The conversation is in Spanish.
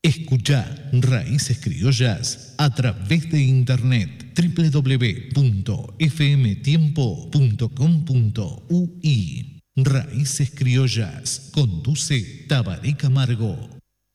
Escucha Raíces Criollas a través de internet www.fmtiempo.com.ui. Raíces Criollas conduce Tabaré Camargo.